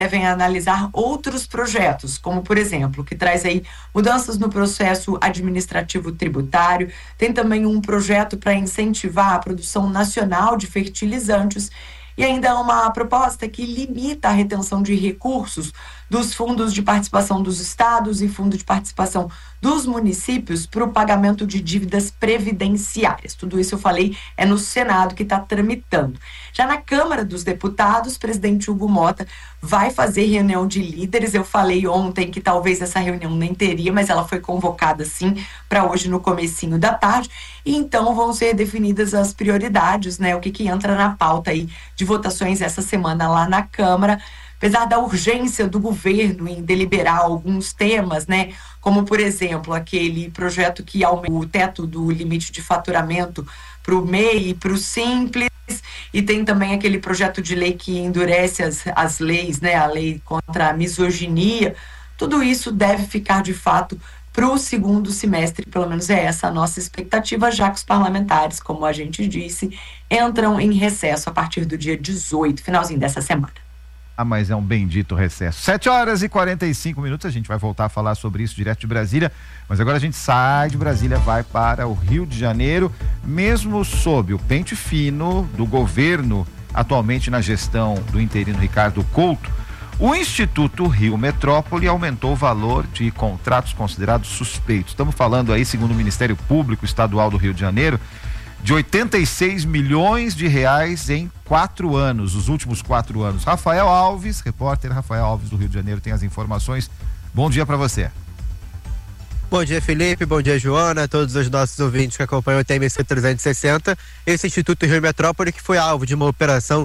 devem analisar outros projetos, como, por exemplo, que traz aí mudanças no processo administrativo tributário. Tem também um projeto para incentivar a produção nacional de fertilizantes e ainda uma proposta que limita a retenção de recursos dos fundos de participação dos estados e fundo de participação dos municípios para o pagamento de dívidas previdenciárias. Tudo isso eu falei é no Senado que está tramitando. Já na Câmara dos Deputados, o presidente Hugo Motta vai fazer reunião de líderes. Eu falei ontem que talvez essa reunião nem teria, mas ela foi convocada sim para hoje no comecinho da tarde. E então vão ser definidas as prioridades, né? O que entra na pauta aí de votações essa semana lá na Câmara. Apesar da urgência do governo em deliberar alguns temas, né, como, por exemplo, aquele projeto que aumenta o teto do limite de faturamento para o MEI e para o Simples, e tem também aquele projeto de lei que endurece as leis, né, a lei contra a misoginia. Tudo isso deve ficar, de fato, para o segundo semestre, pelo menos é essa a nossa expectativa, já que os parlamentares, como a gente disse, entram em recesso a partir do dia 18, finalzinho dessa semana. Mas é um bendito recesso. 7h45, a gente vai voltar a falar sobre isso direto de Brasília, mas agora a gente sai de Brasília, vai para o Rio de Janeiro, mesmo sob o pente fino do governo, atualmente na gestão do interino Ricardo Couto. O Instituto Rio Metrópole aumentou o valor de contratos considerados suspeitos. Estamos falando aí, segundo o Ministério Público Estadual do Rio de Janeiro, de 86 milhões de reais em 4 anos, os últimos 4 anos. Rafael Alves, repórter Rafael Alves do Rio de Janeiro, tem as informações. Bom dia para você. Bom dia, Felipe, bom dia, Joana, todos os nossos ouvintes que acompanham o TMC 360. Esse Instituto Rio Metrópole que foi alvo de uma operação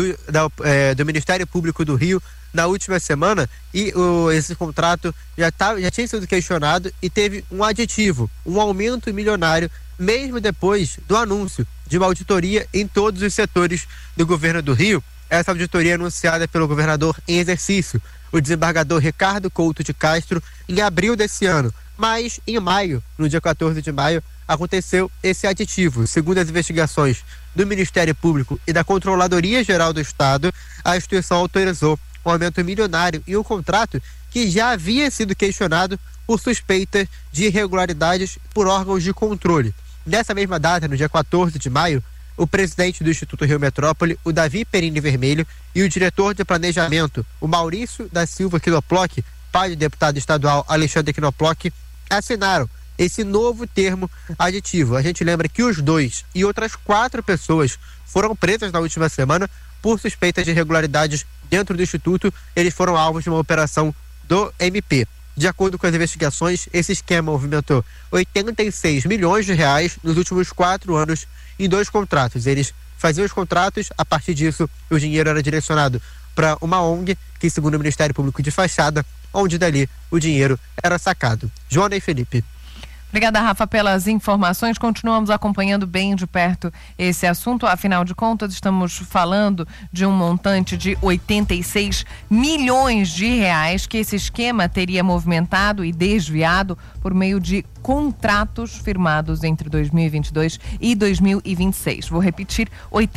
do Ministério Público do Rio na última semana, e esse contrato já tinha sido questionado e teve um aditivo, um aumento milionário, mesmo depois do anúncio de uma auditoria em todos os setores do governo do Rio. Essa auditoria anunciada pelo governador em exercício, o desembargador Ricardo Couto de Castro, em abril desse ano. Mas em maio, no dia 14 de maio, aconteceu esse aditivo. Segundo as investigações do Ministério Público e da Controladoria Geral do Estado, a instituição autorizou um aumento milionário em um contrato que já havia sido questionado por suspeita de irregularidades por órgãos de controle. Nessa mesma data, no dia 14 de maio, o presidente do Instituto Rio Metrópole, o Davi Perini Vermelho, e o diretor de planejamento, o Maurício da Silva Knoploch, pai do deputado estadual Alexandre Knoploch, assinaram esse novo termo aditivo. A gente lembra que os dois e outras 4 pessoas foram presas na última semana por suspeitas de irregularidades dentro do Instituto. Eles foram alvos de uma operação do MP. De acordo com as investigações, esse esquema movimentou 86 milhões de reais nos últimos 4 anos em 2 contratos. Eles faziam os contratos, a partir disso o dinheiro era direcionado para uma ONG, que segundo o Ministério Público de Fachada, onde dali o dinheiro era sacado. Joana e Felipe. Obrigada, Rafa, pelas informações. Continuamos acompanhando bem de perto esse assunto. Afinal de contas, estamos falando de um montante de 86 milhões de reais que esse esquema teria movimentado e desviado por meio de contratos firmados entre 2022 e 2026. Vou repetir,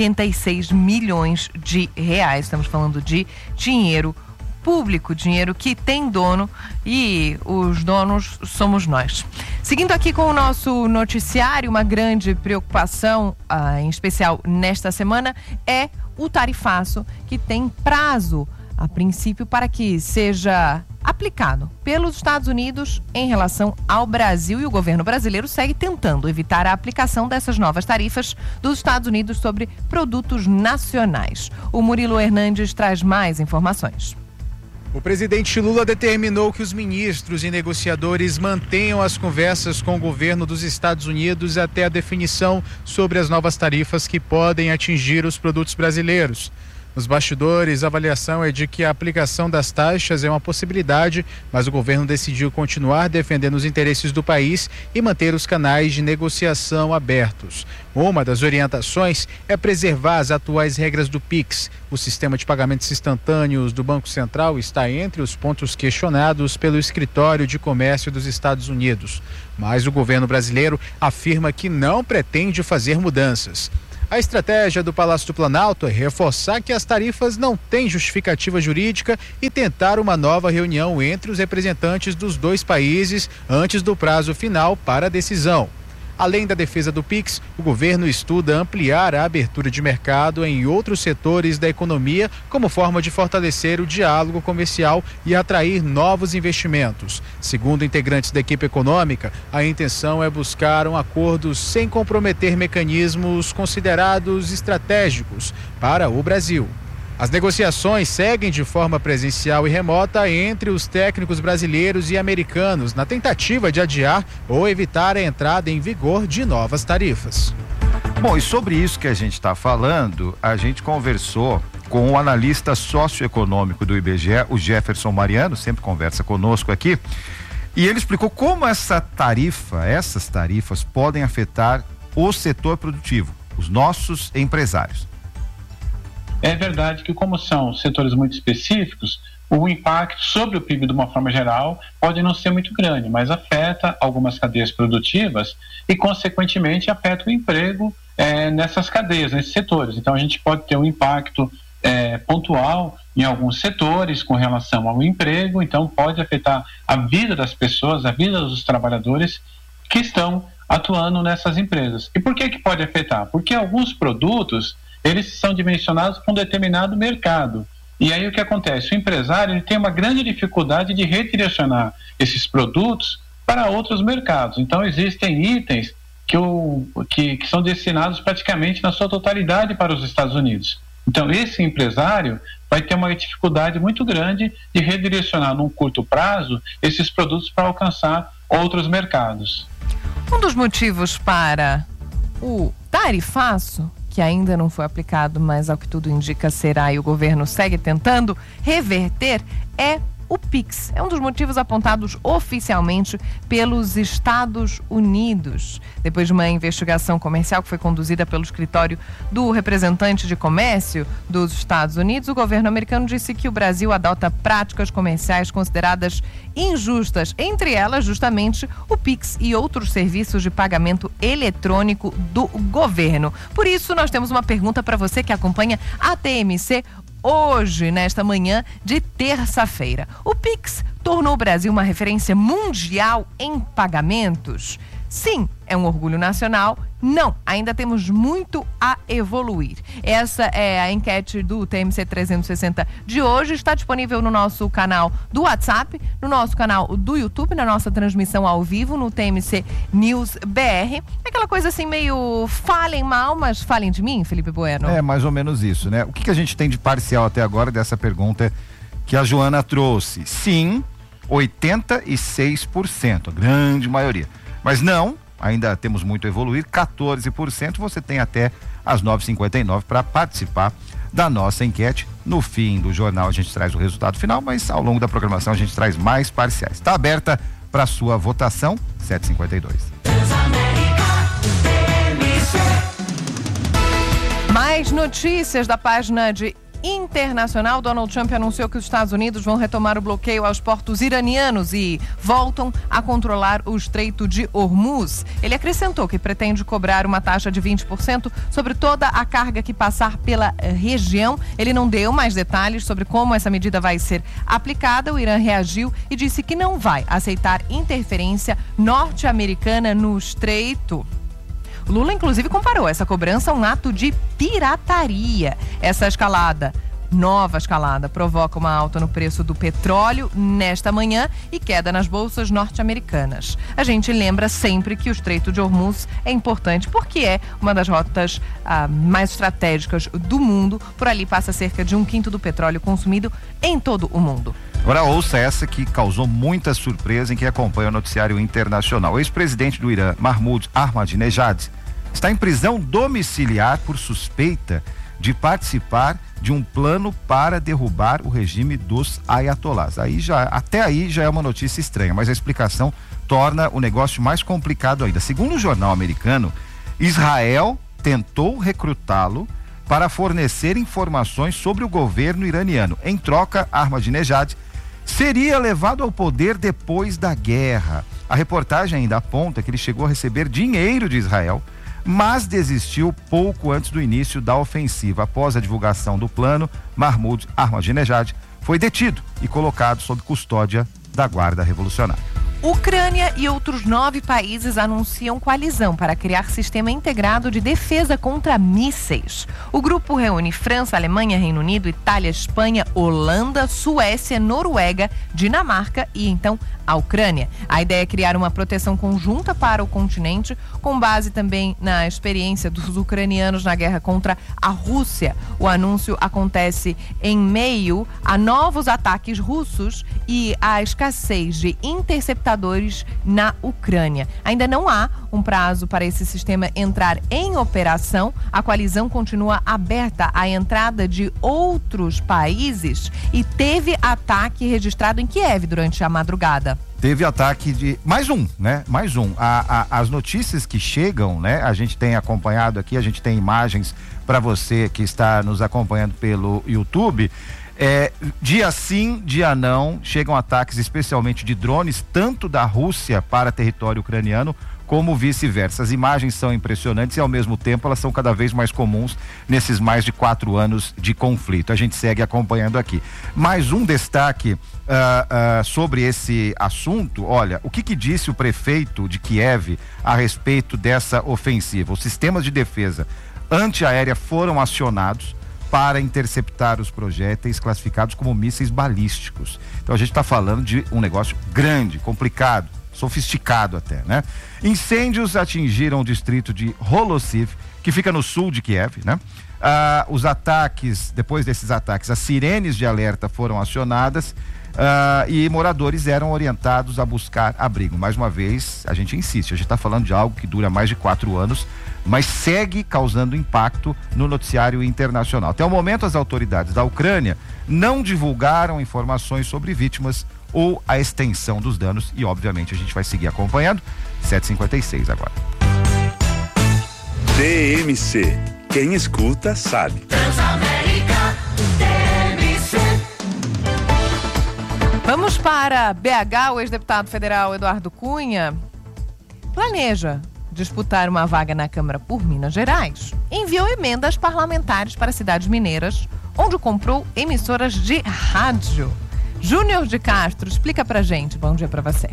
86 milhões de reais. Estamos falando de dinheiro público, dinheiro que tem dono, e os donos somos nós. Seguindo aqui com o nosso noticiário, uma grande preocupação, em especial nesta semana, é o tarifaço, que tem prazo, a princípio, para que seja aplicado pelos Estados Unidos em relação ao Brasil, e o governo brasileiro segue tentando evitar a aplicação dessas novas tarifas dos Estados Unidos sobre produtos nacionais. O Murilo Hernandes traz mais informações. O presidente Lula determinou que os ministros e negociadores mantenham as conversas com o governo dos Estados Unidos até a definição sobre as novas tarifas que podem atingir os produtos brasileiros. Nos bastidores, a avaliação é de que a aplicação das taxas é uma possibilidade, mas o governo decidiu continuar defendendo os interesses do país e manter os canais de negociação abertos. Uma das orientações é preservar as atuais regras do PIX. O sistema de pagamentos instantâneos do Banco Central está entre os pontos questionados pelo Escritório de Comércio dos Estados Unidos. Mas o governo brasileiro afirma que não pretende fazer mudanças. A estratégia do Palácio do Planalto é reforçar que as tarifas não têm justificativa jurídica e tentar uma nova reunião entre os representantes dos dois países antes do prazo final para a decisão. Além da defesa do Pix, o governo estuda ampliar a abertura de mercado em outros setores da economia como forma de fortalecer o diálogo comercial e atrair novos investimentos. Segundo integrantes da equipe econômica, a intenção é buscar um acordo sem comprometer mecanismos considerados estratégicos para o Brasil. As negociações seguem de forma presencial e remota entre os técnicos brasileiros e americanos, na tentativa de adiar ou evitar a entrada em vigor de novas tarifas. Bom, e sobre isso que a gente está falando, a gente conversou com o analista socioeconômico do IBGE, o Jefferson Mariano, sempre conversa conosco aqui, e ele explicou como essas tarifas podem afetar o setor produtivo, os nossos empresários. É verdade que, como são setores muito específicos, o impacto sobre o PIB de uma forma geral pode não ser muito grande, mas afeta algumas cadeias produtivas e, consequentemente, afeta o emprego nessas cadeias, nesses setores. Então, a gente pode ter um impacto pontual em alguns setores com relação ao emprego, então pode afetar a vida das pessoas, a vida dos trabalhadores que estão atuando nessas empresas. E por que pode afetar? Porque alguns produtos eles são dimensionados para um determinado mercado. E aí o que acontece? O empresário ele tem uma grande dificuldade de redirecionar esses produtos para outros mercados. Então existem itens que são destinados praticamente na sua totalidade para os Estados Unidos. Então esse empresário vai ter uma dificuldade muito grande de redirecionar num curto prazo esses produtos para alcançar outros mercados. Um dos motivos para o tarifaço, que ainda não foi aplicado, mas ao que tudo indica será, e o governo segue tentando reverter, é o Pix. É um dos motivos apontados oficialmente pelos Estados Unidos. Depois de uma investigação comercial que foi conduzida pelo escritório do representante de comércio dos Estados Unidos, o governo americano disse que o Brasil adota práticas comerciais consideradas injustas, entre elas justamente o Pix e outros serviços de pagamento eletrônico do governo. Por isso, nós temos uma pergunta para você que acompanha a TMC hoje, nesta manhã de terça-feira. O Pix tornou o Brasil uma referência mundial em pagamentos? Sim, é um orgulho nacional. Não, ainda temos muito a evoluir. Essa é a enquete do TMC 360 de hoje. Está disponível no nosso canal do WhatsApp, no nosso canal do YouTube, na nossa transmissão ao vivo, no TMC News BR. Aquela coisa assim meio falem mal, mas falem de mim, Felipe Bueno? É mais ou menos isso, né? O que a gente tem de parcial até agora dessa pergunta que a Joana trouxe? Sim, 86%, a grande maioria. Mas não, ainda temos muito a evoluir, 14%. Você tem até às 9h59 para participar da nossa enquete. No fim do jornal a gente traz o resultado final, mas ao longo da programação a gente traz mais parciais. Está aberta para sua votação, 7h52. Mais notícias da página de internacional. Donald Trump anunciou que os Estados Unidos vão retomar o bloqueio aos portos iranianos e voltam a controlar o Estreito de Hormuz. Ele acrescentou que pretende cobrar uma taxa de 20% sobre toda a carga que passar pela região. Ele não deu mais detalhes sobre como essa medida vai ser aplicada. O Irã reagiu e disse que não vai aceitar interferência norte-americana no Estreito. Lula, inclusive, comparou essa cobrança a um ato de pirataria. Essa nova escalada, provoca uma alta no preço do petróleo nesta manhã e queda nas bolsas norte-americanas. A gente lembra sempre que o Estreito de Hormuz é importante porque é uma das rotas mais estratégicas do mundo. Por ali passa cerca de 1/5 do petróleo consumido em todo o mundo. Agora ouça essa que causou muita surpresa em quem acompanha o noticiário internacional. O ex-presidente do Irã, Mahmoud Ahmadinejad, está em prisão domiciliar por suspeita de participar de um plano para derrubar o regime dos ayatolás. Até aí já é uma notícia estranha, mas a explicação torna o negócio mais complicado ainda. Segundo o jornal americano, Israel tentou recrutá-lo para fornecer informações sobre o governo iraniano. Em troca, Ahmadinejad seria levado ao poder depois da guerra. A reportagem ainda aponta que ele chegou a receber dinheiro de Israel mas desistiu pouco antes do início da ofensiva. Após a divulgação do plano, Mahmoud Ahmadinejad foi detido e colocado sob custódia da Guarda Revolucionária. Ucrânia e outros 9 países anunciam coalizão para criar sistema integrado de defesa contra mísseis. O grupo reúne França, Alemanha, Reino Unido, Itália, Espanha, Holanda, Suécia, Noruega, Dinamarca e então a Ucrânia. A ideia é criar uma proteção conjunta para o continente, com base também na experiência dos ucranianos na guerra contra a Rússia. O anúncio acontece em meio a novos ataques russos e a escassez de interceptadores na Ucrânia. Ainda não há um prazo para esse sistema entrar em operação. A coalizão continua aberta à entrada de outros países e teve ataque registrado em Kiev durante a madrugada. Teve ataque de... Mais um, né? Mais um. As notícias que chegam, né? A gente tem acompanhado aqui, a gente tem imagens para você que está nos acompanhando pelo YouTube. Dia sim, dia não, chegam ataques especialmente de drones, tanto da Rússia para território ucraniano, como vice-versa. As imagens são impressionantes e, ao mesmo tempo, elas são cada vez mais comuns nesses mais de 4 anos de conflito. A gente segue acompanhando aqui. Mais um destaque sobre esse assunto. Olha, o que disse o prefeito de Kiev a respeito dessa ofensiva? Os sistemas de defesa antiaérea foram acionados para interceptar os projéteis classificados como mísseis balísticos. Então a gente está falando de um negócio grande, complicado, sofisticado até, né? Incêndios atingiram o distrito de Holosiv, que fica no sul de Kiev, né? Os ataques, depois desses ataques, as sirenes de alerta foram acionadas e moradores eram orientados a buscar abrigo. Mais uma vez, a gente insiste, a gente está falando de algo que dura mais de 4 anos, mas segue causando impacto no noticiário internacional. Até o momento, as autoridades da Ucrânia não divulgaram informações sobre vítimas ou a extensão dos danos e, obviamente, a gente vai seguir acompanhando. 7h56 agora. TMC. Quem escuta sabe. Transamérica TMC. Vamos para BH. O ex-deputado federal Eduardo Cunha planeja disputar uma vaga na Câmara por Minas Gerais. Enviou emendas parlamentares para cidades mineiras, onde comprou emissoras de rádio. Júnior de Castro, explica pra gente. Bom dia pra você.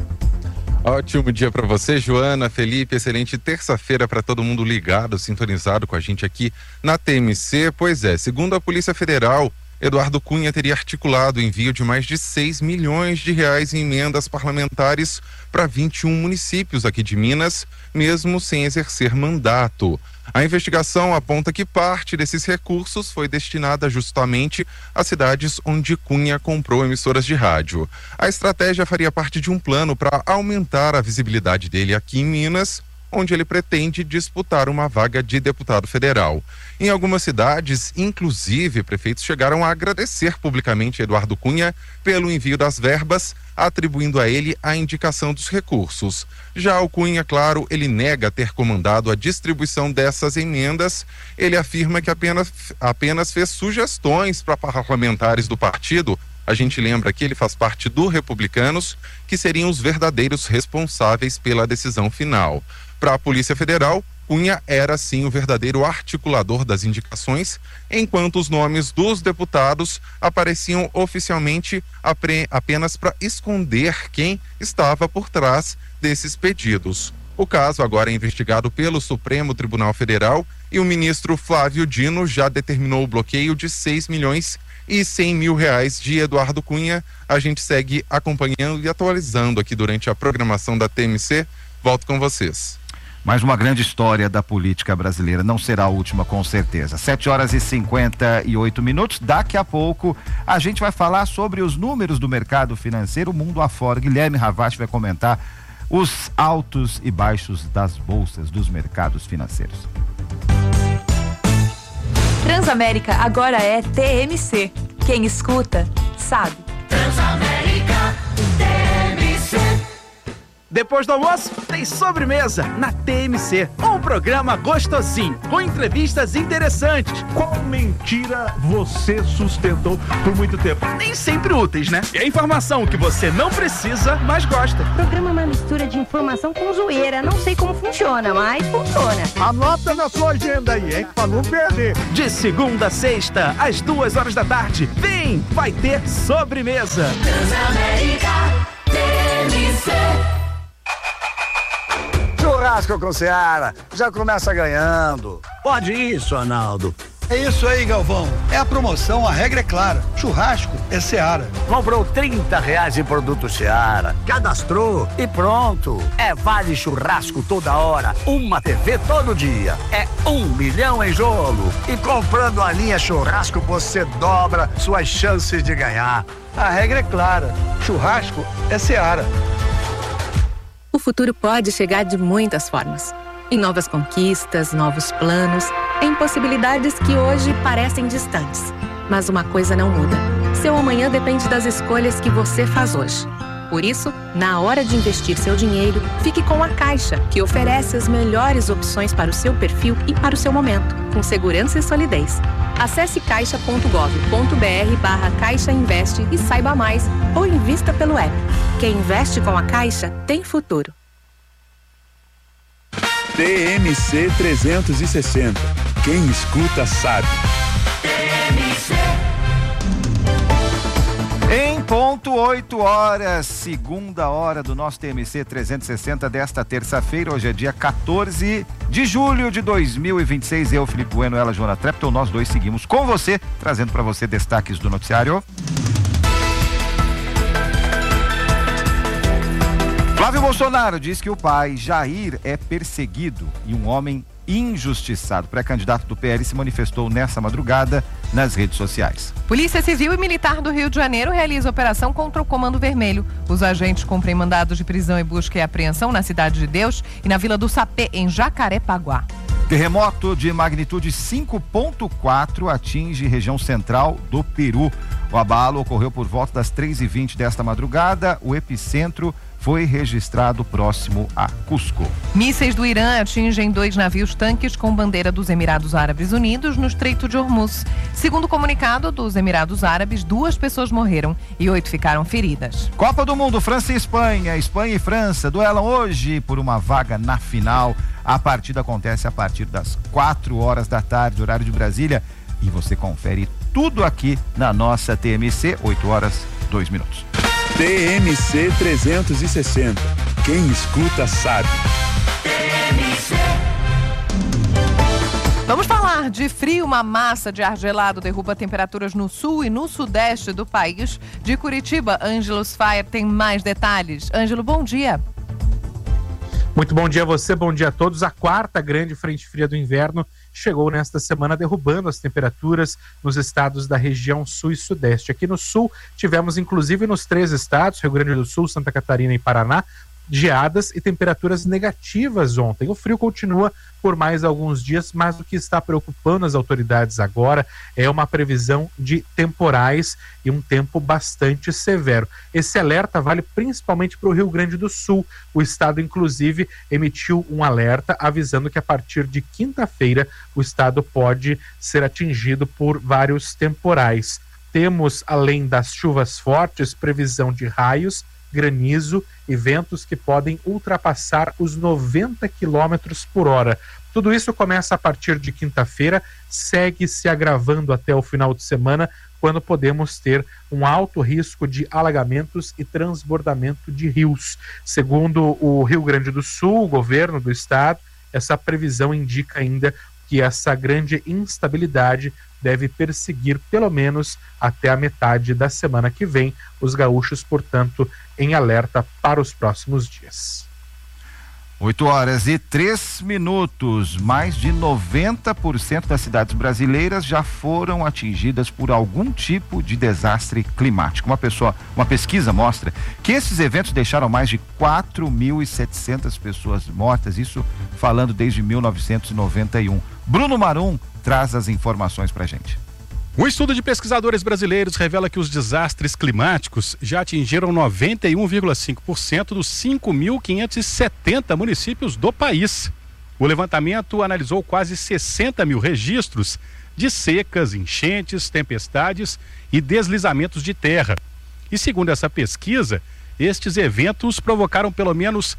Ótimo dia para você, Joana, Felipe, excelente terça-feira para todo mundo ligado, sintonizado com a gente aqui na TMC. Pois é, segundo a Polícia Federal, Eduardo Cunha teria articulado o envio de mais de 6 milhões de reais em emendas parlamentares para 21 municípios aqui de Minas, mesmo sem exercer mandato. A investigação aponta que parte desses recursos foi destinada justamente a cidades onde Cunha comprou emissoras de rádio. A estratégia faria parte de um plano para aumentar a visibilidade dele aqui em Minas, onde ele pretende disputar uma vaga de deputado federal. Em algumas cidades, inclusive, prefeitos chegaram a agradecer publicamente a Eduardo Cunha pelo envio das verbas, atribuindo a ele a indicação dos recursos. Já o Cunha, claro, ele nega ter comandado a distribuição dessas emendas. Ele afirma que apenas fez sugestões para parlamentares do partido. A gente lembra que ele faz parte do Republicanos, que seriam os verdadeiros responsáveis pela decisão final. Para a Polícia Federal, Cunha era sim o verdadeiro articulador das indicações, enquanto os nomes dos deputados apareciam oficialmente apenas para esconder quem estava por trás desses pedidos. O caso agora é investigado pelo Supremo Tribunal Federal e o ministro Flávio Dino já determinou o bloqueio de 6 milhões e 100 mil reais de Eduardo Cunha. A gente segue acompanhando e atualizando aqui durante a programação da TMC. Volto com vocês. Mais uma grande história da política brasileira, não será a última com certeza. 7h58. Daqui a pouco a gente vai falar sobre os números do mercado financeiro mundo afora. Guilherme Ravati vai comentar os altos e baixos das bolsas dos mercados financeiros. Transamérica agora é TMC. Quem escuta sabe. Transamérica TMC. Depois do almoço, tem sobremesa na TMC. Um programa gostosinho, com entrevistas interessantes. Qual mentira você sustentou por muito tempo? Nem sempre úteis, né? E a informação que você não precisa, mas gosta. O programa é uma mistura de informação com zoeira. Não sei como funciona, mas funciona. Anota na sua agenda aí, hein? Pra não perder. De segunda a sexta, às 2h da tarde. Vem, vai ter sobremesa. Transamérica TMC. Churrasco com Seara, já começa ganhando. Pode isso, Arnaldo. É isso aí, Galvão. É a promoção, a regra é clara. Churrasco é Seara. Comprou R$30 em produto Seara, cadastrou e pronto. É vale churrasco toda hora, uma TV todo dia. É 1 milhão em jogo. E comprando a linha churrasco, você dobra suas chances de ganhar. A regra é clara. Churrasco é Seara. O futuro pode chegar de muitas formas. Em novas conquistas, novos planos, em possibilidades que hoje parecem distantes. Mas uma coisa não muda. Seu amanhã depende das escolhas que você faz hoje. Por isso, na hora de investir seu dinheiro, fique com a Caixa, que oferece as melhores opções para o seu perfil e para o seu momento, com segurança e solidez. Acesse caixa.gov.br/Caixa Investe e saiba mais, ou invista pelo app. Quem investe com a Caixa tem futuro. TMC 360. Quem escuta sabe. Em ponto 8h, segunda hora do nosso TMC 360 desta terça-feira. Hoje é dia 14 de julho de 2026. Eu, Felipe Bueno, ela, Joana Trepton, nós dois seguimos com você, trazendo para você destaques do noticiário. Flávio Bolsonaro diz que o pai, Jair, é perseguido e um homem injustiçado. Pré-candidato do PL se manifestou nessa madrugada nas redes sociais. Polícia Civil e Militar do Rio de Janeiro realiza operação contra o Comando Vermelho. Os agentes cumprem mandados de prisão e busca e apreensão na Cidade de Deus e na Vila do Sapé, em Jacarepaguá. Terremoto de magnitude 5.4 atinge região central do Peru. O abalo ocorreu por volta das 3h20 desta madrugada. O epicentro foi registrado próximo a Cusco. Mísseis do Irã atingem 2 navios-tanques com bandeira dos Emirados Árabes Unidos no Estreito de Hormuz. Segundo o comunicado dos Emirados Árabes, 2 pessoas morreram e 8 ficaram feridas. Copa do Mundo, França e Espanha. Espanha e França duelam hoje por uma vaga na final. A partida acontece a partir das 4h da tarde, horário de Brasília. E você confere tudo aqui na nossa TMC, 8h02. TMC 360. Quem escuta sabe. Vamos falar de frio. Uma massa de ar gelado derruba temperaturas no sul e no sudeste do país. De Curitiba, Ângelo Sfire tem mais detalhes. Ângelo, bom dia. Muito bom dia a você, bom dia a todos. A 4ª grande frente fria do inverno chegou nesta semana derrubando as temperaturas nos estados da região sul e sudeste. Aqui no sul tivemos inclusive nos 3 estados, Rio Grande do Sul, Santa Catarina e Paraná, geadas e temperaturas negativas ontem. O frio continua por mais alguns dias, mas o que está preocupando as autoridades agora é uma previsão de temporais e um tempo bastante severo. Esse alerta vale principalmente para o Rio Grande do Sul. O estado, inclusive, emitiu um alerta avisando que a partir de quinta-feira o estado pode ser atingido por vários temporais. Temos, além das chuvas fortes, previsão de raios, granizo e ventos que podem ultrapassar os 90 km por hora. Tudo isso começa a partir de quinta-feira, segue se agravando até o final de semana, quando podemos ter um alto risco de alagamentos e transbordamento de rios. Segundo o Rio Grande do Sul, o governo do estado, essa previsão indica ainda que essa grande instabilidade deve perseguir pelo menos até a metade da semana que vem. Os gaúchos, portanto, em alerta para os próximos dias. 8h03. Mais de 90% das cidades brasileiras já foram atingidas por algum tipo de desastre climático. Uma pesquisa mostra que esses eventos deixaram mais de 4.700 pessoas mortas, isso falando desde 1991. Bruno Marum traz as informações pra gente. Um estudo de pesquisadores brasileiros revela que os desastres climáticos já atingiram 91,5% dos 5.570 municípios do país. O levantamento analisou quase 60 mil registros de secas, enchentes, tempestades e deslizamentos de terra. E segundo essa pesquisa, estes eventos provocaram pelo menos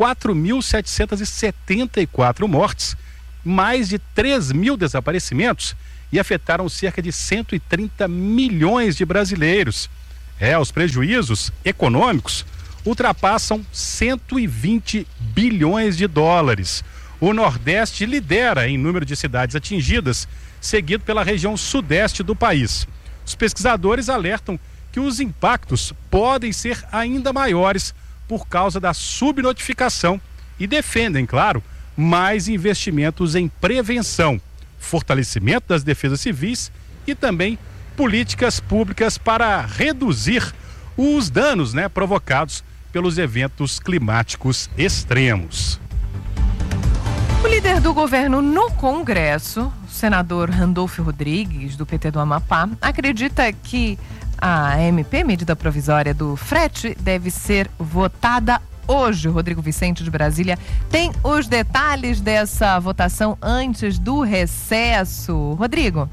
4.774 mortes, mais de 3 mil desaparecimentos e afetaram cerca de 130 milhões de brasileiros. Os prejuízos econômicos ultrapassam 120 bilhões de dólares. O Nordeste lidera em número de cidades atingidas, seguido pela região sudeste do país. Os pesquisadores alertam que os impactos podem ser ainda maiores por causa da subnotificação e defendem, claro, mais investimentos em prevenção, fortalecimento das defesas civis e também políticas públicas para reduzir os danos, provocados pelos eventos climáticos extremos. O líder do governo no Congresso, o senador Randolfo Rodrigues, do PT do Amapá, acredita que a MP, medida provisória do frete, deve ser votada hoje. Rodrigo Vicente, de Brasília, tem os detalhes dessa votação antes do recesso. Rodrigo.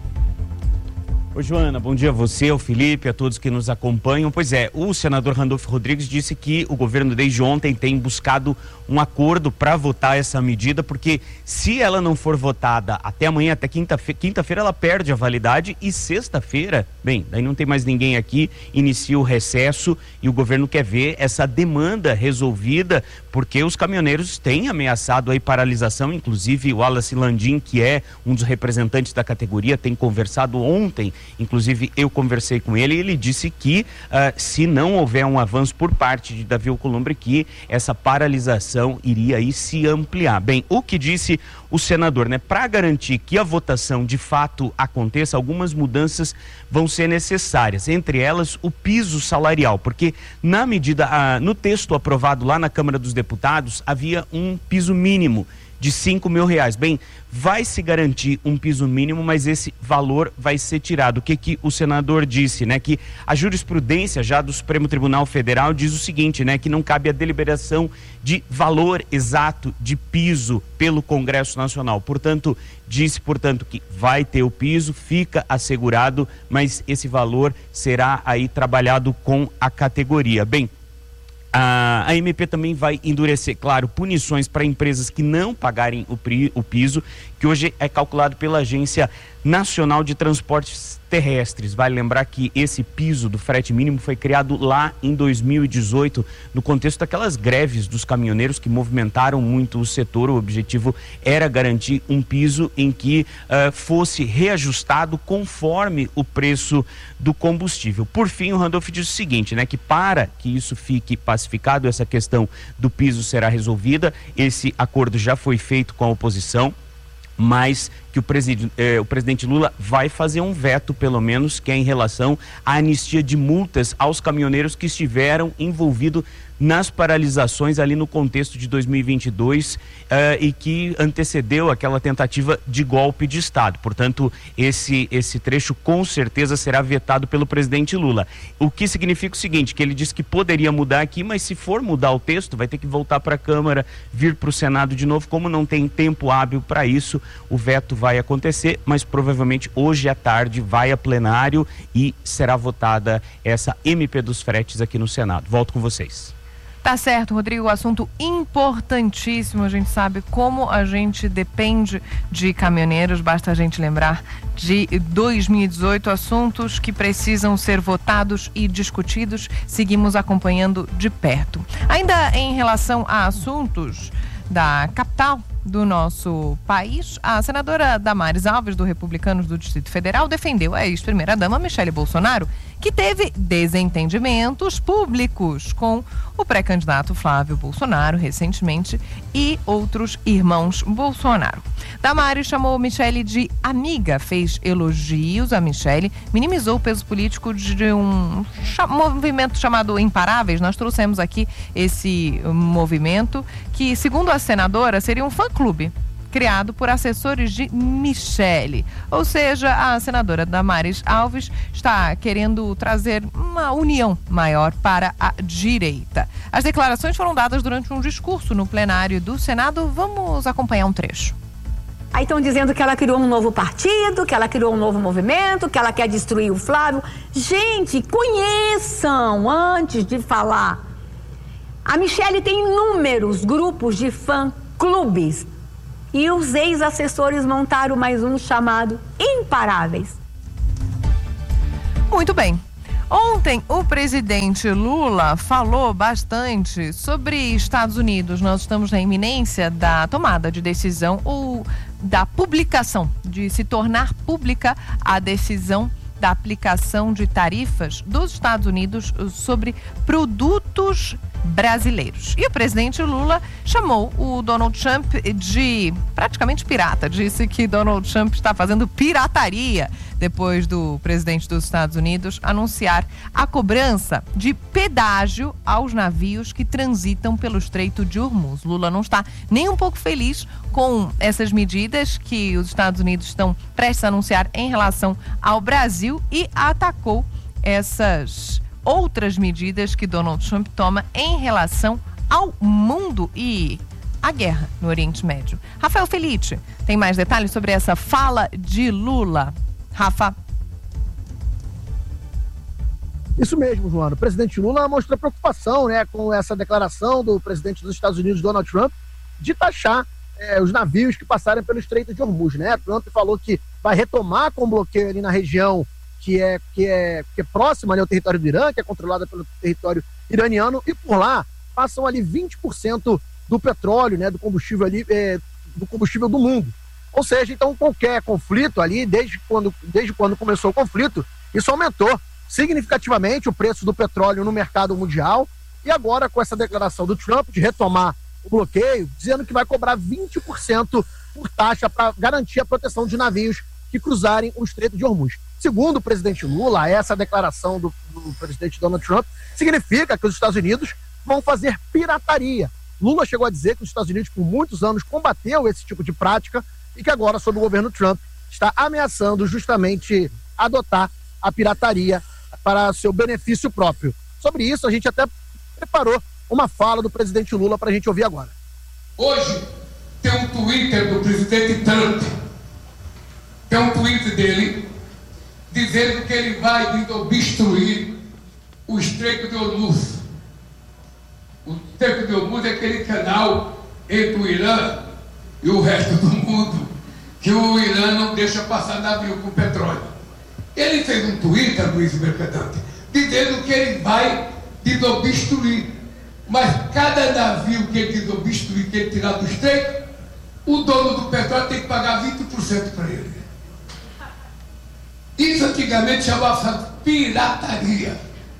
Oi, Joana, bom dia a você, ao Felipe, a todos que nos acompanham. Pois é, o senador Randolfo Rodrigues disse que o governo desde ontem tem buscado um acordo para votar essa medida, porque se ela não for votada até amanhã, até quinta-feira, ela perde a validade e sexta-feira, bem, daí não tem mais ninguém aqui, inicia o recesso e o governo quer ver essa demanda resolvida, porque os caminhoneiros têm ameaçado aí paralisação, inclusive o Wallace Landim, que é um dos representantes da categoria, tem conversado ontem. Inclusive eu conversei com ele e ele disse que se não houver um avanço por parte de Davi Alcolumbre, que essa paralisação iria aí se ampliar. Bem, o que disse o senador, para garantir que a votação de fato aconteça, algumas mudanças vão ser necessárias, entre elas o piso salarial, porque na medida, no texto aprovado lá na Câmara dos Deputados, havia um piso mínimo de R$5.000. Bem, vai se garantir um piso mínimo, mas esse valor vai ser tirado. O que o senador disse, que a jurisprudência já do Supremo Tribunal Federal diz o seguinte, que não cabe a deliberação de valor exato de piso pelo Congresso Nacional. Portanto, disse, que vai ter o piso, fica assegurado, mas esse valor será aí trabalhado com a categoria. Bem, a MP também vai endurecer, claro, punições para empresas que não pagarem o piso, que hoje é calculado pela Agência Nacional de Transportes Terrestres. Vale lembrar que esse piso do frete mínimo foi criado lá em 2018, no contexto daquelas greves dos caminhoneiros que movimentaram muito o setor. O objetivo era garantir um piso em que fosse reajustado conforme o preço do combustível. Por fim, o Randolph diz o seguinte, que para que isso fique pacificado, essa questão do piso será resolvida. Esse acordo já foi feito com a oposição, mas que o presidente Lula vai fazer um veto, pelo menos, que é em relação à anistia de multas aos caminhoneiros que estiveram envolvidos nas paralisações ali no contexto de 2022 e que antecedeu aquela tentativa de golpe de Estado. Portanto, esse trecho com certeza será vetado pelo presidente Lula. O que significa o seguinte, que ele disse que poderia mudar aqui, mas se for mudar o texto, vai ter que voltar para a Câmara, vir para o Senado de novo. Como não tem tempo hábil para isso, o veto vai acontecer, mas provavelmente hoje à tarde vai a plenário e será votada essa MP dos fretes aqui no Senado. Volto com vocês. Tá certo, Rodrigo, assunto importantíssimo. A gente sabe como a gente depende de caminhoneiros, basta a gente lembrar de 2018, assuntos que precisam ser votados e discutidos. Seguimos acompanhando de perto. Ainda em relação a assuntos da capital do nosso país, a senadora Damares Alves, do Republicanos do Distrito Federal, defendeu a ex-primeira-dama Michele Bolsonaro, que teve desentendimentos públicos com o pré-candidato Flávio Bolsonaro recentemente e outros irmãos Bolsonaro. Damares chamou Michele de amiga, fez elogios a Michele, minimizou o peso político de um movimento chamado Imparáveis. Nós trouxemos aqui esse movimento que, segundo a senadora, seria um fã-clube criado por assessores de Michele. Ou seja, a senadora Damares Alves está querendo trazer uma união maior para a direita. As declarações foram dadas durante um discurso no plenário do Senado. Vamos acompanhar um trecho. Aí estão dizendo que ela criou um novo partido, que ela criou um novo movimento, que ela quer destruir o Flávio. Gente, conheçam antes de falar. A Michele tem inúmeros grupos de fã-clubes. E os ex-assessores montaram mais um chamado Imparáveis. Muito bem. Ontem, o presidente Lula falou bastante sobre Estados Unidos. Nós estamos na iminência da tomada de decisão ou da publicação, de se tornar pública a decisão da aplicação de tarifas dos Estados Unidos sobre produtos brasileiros. E o presidente Lula chamou o Donald Trump de praticamente pirata. Disse que Donald Trump está fazendo pirataria depois do presidente dos Estados Unidos anunciar a cobrança de pedágio aos navios que transitam pelo Estreito de Hormuz. Lula não está nem um pouco feliz com essas medidas que os Estados Unidos estão prestes a anunciar em relação ao Brasil e atacou essas outras medidas que Donald Trump toma em relação ao mundo e à guerra no Oriente Médio. Rafael Felice tem mais detalhes sobre essa fala de Lula. Rafa. Isso mesmo, Joana. O presidente Lula mostrou preocupação, com essa declaração do presidente dos Estados Unidos, Donald Trump, de taxar os navios que passarem pelo Estreito de Hormuz, Trump falou que vai retomar com o bloqueio ali na região que é próxima ao território do Irã, que é controlada pelo território iraniano, e por lá passam ali 20% do petróleo, do combustível ali, do combustível do mundo. Ou seja, então qualquer conflito ali, desde quando começou o conflito, isso aumentou significativamente o preço do petróleo no mercado mundial, e agora com essa declaração do Trump de retomar o bloqueio, dizendo que vai cobrar 20% por taxa para garantir a proteção de navios que cruzarem o Estreito de Hormuz. Segundo o presidente Lula, essa declaração do presidente Donald Trump significa que os Estados Unidos vão fazer pirataria. Lula chegou a dizer que os Estados Unidos por muitos anos combateu esse tipo de prática e que agora, sob o governo Trump, está ameaçando justamente adotar a pirataria para seu benefício próprio. Sobre isso, a gente até preparou uma fala do presidente Lula para a gente ouvir agora. Hoje tem um Twitter do presidente Trump. Tem um tweet dele dizendo que ele vai obstruir o Estreito de Hormuz. O Estreito de Hormuz é aquele canal entre o Irã e o resto do mundo, que o Irã não deixa passar navio com petróleo. Ele fez um Twitter, Luiz Mercadante, dizendo que ele vai obstruir. Mas cada navio que ele obstruir, que ele tirar do estreito, o dono do petróleo tem que pagar 20% para ele. Isso antigamente chamava pirataria.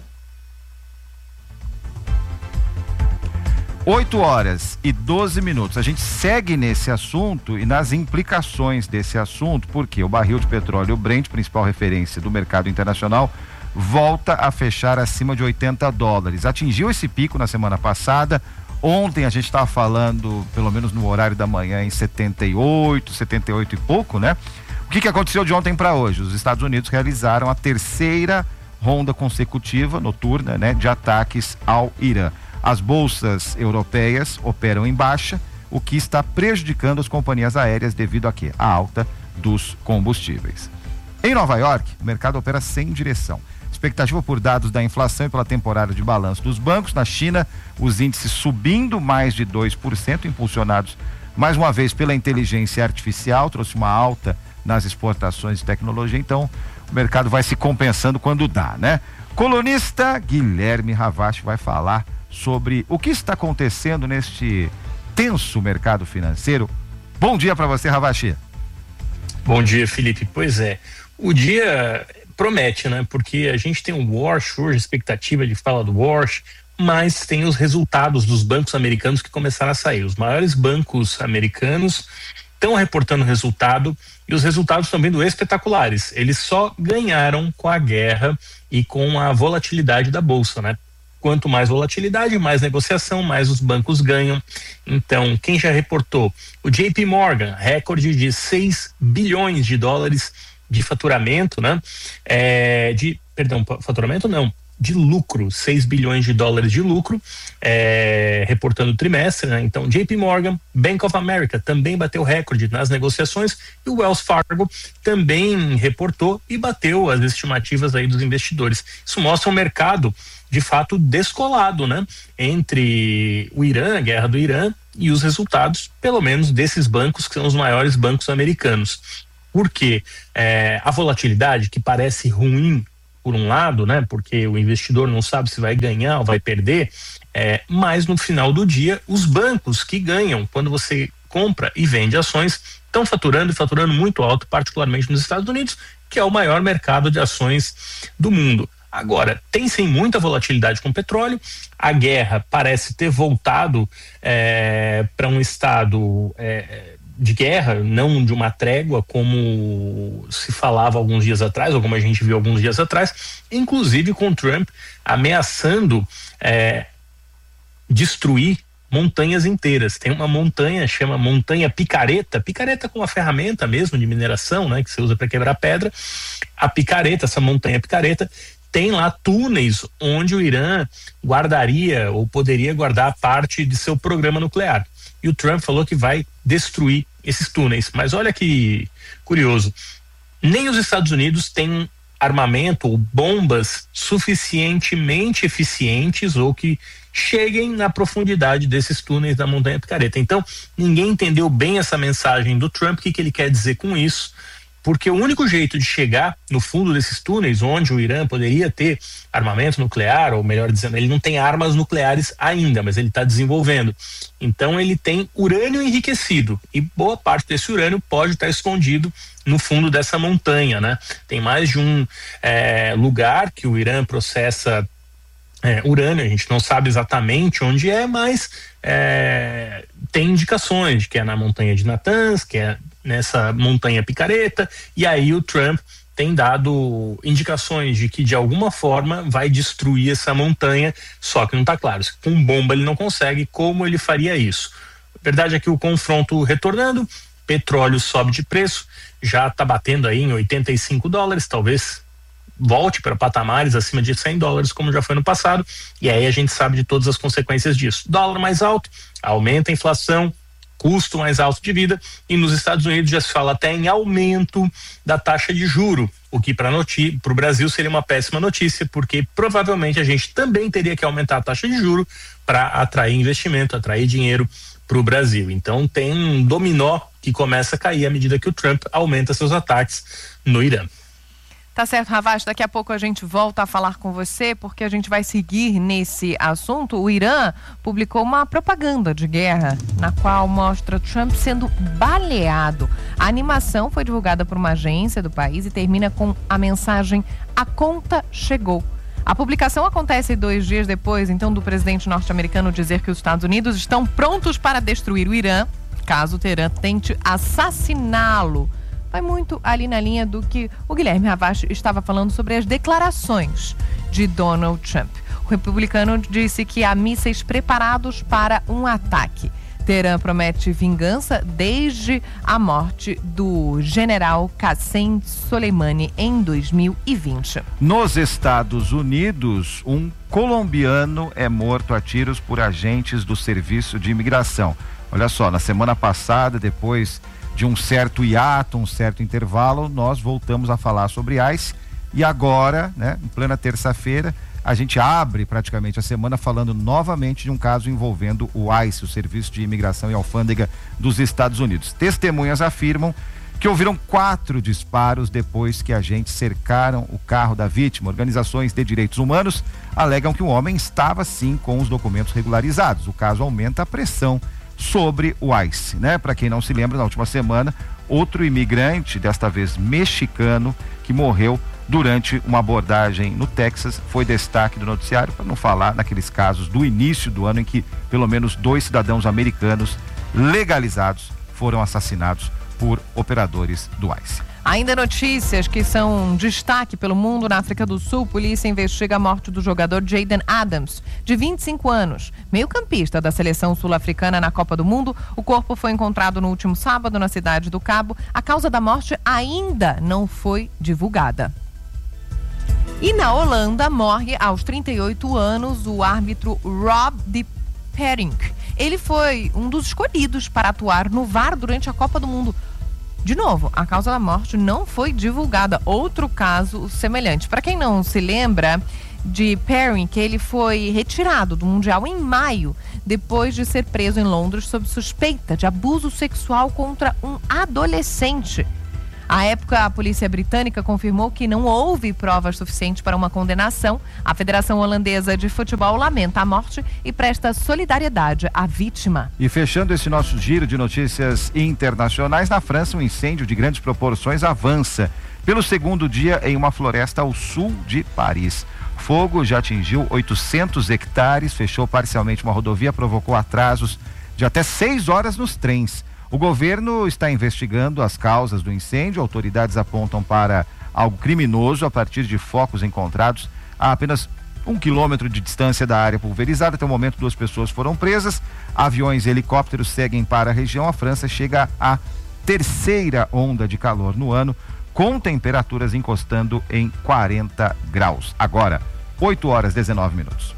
8h12. A gente segue nesse assunto e nas implicações desse assunto, porque o barril de petróleo Brent, principal referência do mercado internacional, volta a fechar acima de $80. Atingiu esse pico na semana passada. Ontem a gente estava falando, pelo menos no horário da manhã, em 78 e pouco, O que aconteceu de ontem para hoje? Os Estados Unidos realizaram a terceira ronda consecutiva, noturna, de ataques ao Irã. As bolsas europeias operam em baixa, o que está prejudicando as companhias aéreas devido a quê? A alta dos combustíveis. Em Nova York, o mercado opera sem direção. Expectativa por dados da inflação e pela temporada de balanço dos bancos. Na China, os índices subindo mais de 2%, impulsionados mais uma vez pela inteligência artificial, trouxe uma alta nas exportações de tecnologia, então o mercado vai se compensando quando dá, Colunista Guilherme Ravache vai falar sobre o que está acontecendo neste tenso mercado financeiro. Bom dia para você, Ravache. Bom dia, Felipe. Pois é, o dia promete, porque a gente tem um wash hoje, expectativa de fala do wash, mas tem os resultados dos bancos americanos que começaram a sair. Os maiores bancos americanos estão reportando resultado e os resultados também do espetaculares. Eles só ganharam com a guerra e com a volatilidade da bolsa, Quanto mais volatilidade, mais negociação, mais os bancos ganham. Então, quem já reportou? O JP Morgan, recorde de 6 bilhões de dólares de faturamento, né? Faturamento não, de lucro, 6 bilhões de dólares de lucro, reportando o trimestre, né? Então, JP Morgan, Bank of America também bateu recorde nas negociações e o Wells Fargo também reportou e bateu as estimativas aí dos investidores. Isso mostra um mercado, de fato, descolado, né? Entre o Irã, a guerra do Irã, e os resultados, pelo menos, desses bancos que são os maiores bancos americanos. Porque a volatilidade, que parece ruim por um lado, né? Porque o investidor não sabe se vai ganhar ou vai perder, mas no final do dia, os bancos que ganham quando você compra e vende ações estão faturando muito alto, particularmente nos Estados Unidos, que é o maior mercado de ações do mundo. Agora, tem sim muita volatilidade com o petróleo, a guerra parece ter voltado para um estado de guerra, não de uma trégua como se falava alguns dias atrás, ou como a gente viu alguns dias atrás, inclusive com Trump ameaçando destruir montanhas inteiras. Tem uma montanha, chama Montanha Picareta com uma ferramenta mesmo de mineração, né, que você usa para quebrar pedra. A picareta, essa Montanha Picareta, tem lá túneis onde o Irã guardaria ou poderia guardar parte de seu programa nuclear. E o Trump falou que vai destruir esses túneis. Mas olha que curioso, nem os Estados Unidos têm armamento ou bombas suficientemente eficientes ou que cheguem na profundidade desses túneis da Montanha Picareta. Então, ninguém entendeu bem essa mensagem do Trump, o que ele quer dizer com isso. Porque o único jeito de chegar no fundo desses túneis, onde o Irã poderia ter armamento nuclear, ou melhor dizendo, ele não tem armas nucleares ainda, mas ele está desenvolvendo. Então ele tem urânio enriquecido, e boa parte desse urânio pode estar escondido no fundo dessa montanha, né? Tem mais de um lugar que o Irã processa urânio, a gente não sabe exatamente onde mas tem indicações de que é na montanha de Natanz, que é nessa Montanha Picareta, e aí o Trump tem dado indicações de que de alguma forma vai destruir essa montanha, só que não está claro, com bomba ele não consegue, como ele faria isso. A verdade é que o confronto retornando, petróleo sobe de preço, já está batendo aí em $85, talvez volte para patamares acima de $100, como já foi no passado, e aí a gente sabe de todas as consequências disso. Dólar mais alto, aumenta a inflação, custo mais alto de vida, e nos Estados Unidos já se fala até em aumento da taxa de juro, o que para o Brasil seria uma péssima notícia, porque provavelmente a gente também teria que aumentar a taxa de juro para atrair investimento, atrair dinheiro para o Brasil. Então tem um dominó que começa a cair à medida que o Trump aumenta seus ataques no Irã. Tá certo, Ravaz, daqui a pouco a gente volta a falar com você, porque a gente vai seguir nesse assunto. O Irã publicou uma propaganda de guerra, na qual mostra Trump sendo baleado. A animação foi divulgada por uma agência do país e termina com a mensagem: a conta chegou. A publicação acontece 2 dias depois, então, do presidente norte-americano dizer que os Estados Unidos estão prontos para destruir o Irã, caso o Teherã tente assassiná-lo. Vai muito ali na linha do que o Guilherme Ravaz estava falando sobre as declarações de Donald Trump. O republicano disse que há mísseis preparados para um ataque. Teherã promete vingança desde a morte do general Qassem Soleimani em 2020. Nos Estados Unidos, um colombiano é morto a tiros por agentes do Serviço de Imigração. Olha só, na semana passada, depois de um certo hiato, um certo intervalo, nós voltamos a falar sobre ICE, e agora, né, em plena terça-feira, a gente abre praticamente a semana falando novamente de um caso envolvendo o ICE, o Serviço de Imigração e Alfândega dos Estados Unidos. Testemunhas afirmam que ouviram 4 disparos depois que agentes cercaram o carro da vítima. Organizações de direitos humanos alegam que o homem estava sim com os documentos regularizados. O caso aumenta a pressão sobre o ICE, né? Para quem não se lembra, na última semana, outro imigrante, desta vez mexicano, que morreu durante uma abordagem no Texas, foi destaque do noticiário, para não falar naqueles casos do início do ano em que pelo menos 2 cidadãos americanos legalizados foram assassinados por operadores do ICE. Ainda notícias que são destaque pelo mundo. Na África do Sul, polícia investiga a morte do jogador Jaden Adams, de 25 anos, meio-campista da seleção sul-africana na Copa do Mundo. O corpo foi encontrado no último sábado na cidade do Cabo. A causa da morte ainda não foi divulgada. E na Holanda, morre aos 38 anos o árbitro Rob de Perink. Ele foi um dos escolhidos para atuar no VAR durante a Copa do Mundo. De novo, a causa da morte não foi divulgada. Outro caso semelhante. Para quem não se lembra de Perink, ele foi retirado do Mundial em maio, depois de ser preso em Londres sob suspeita de abuso sexual contra um adolescente. À época, a polícia britânica confirmou que não houve provas suficientes para uma condenação. A Federação Holandesa de Futebol lamenta a morte e presta solidariedade à vítima. E fechando esse nosso giro de notícias internacionais, na França, um incêndio de grandes proporções avança pelo segundo dia em uma floresta ao sul de Paris. Fogo já atingiu 800 hectares, fechou parcialmente uma rodovia, provocou atrasos de até 6 horas nos trens. O governo está investigando as causas do incêndio. Autoridades apontam para algo criminoso a partir de focos encontrados a apenas 1 quilômetro de distância da área pulverizada. Até o momento, 2 pessoas foram presas. Aviões e helicópteros seguem para a região. A França chega à 3ª onda de calor no ano, com temperaturas encostando em 40 graus. Agora, 8 horas e 19 minutos.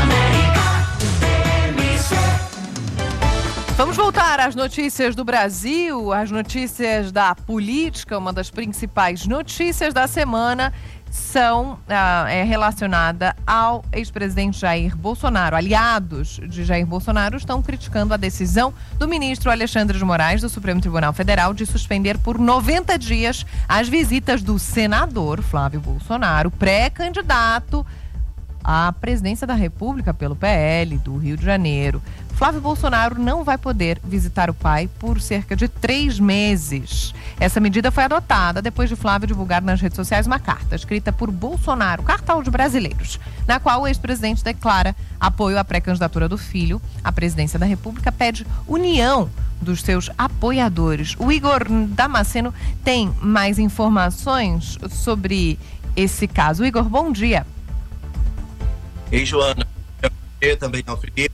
Vamos voltar às notícias do Brasil, às notícias da política. Uma das principais notícias da semana é relacionada ao ex-presidente Jair Bolsonaro. Aliados de Jair Bolsonaro estão criticando a decisão do ministro Alexandre de Moraes, do Supremo Tribunal Federal, de suspender por 90 dias as visitas do senador Flávio Bolsonaro, pré-candidato à presidência da República pelo PL do Rio de Janeiro. Flávio Bolsonaro não vai poder visitar o pai por cerca de 3 meses. Essa medida foi adotada depois de Flávio divulgar nas redes sociais uma carta escrita por Bolsonaro, carta aos brasileiros, na qual o ex-presidente declara apoio à pré-candidatura do filho à presidência da República, pede união dos seus apoiadores. O Igor Damasceno tem mais informações sobre esse caso. Igor, bom dia. Ei, Joana, eu também ao Felipe.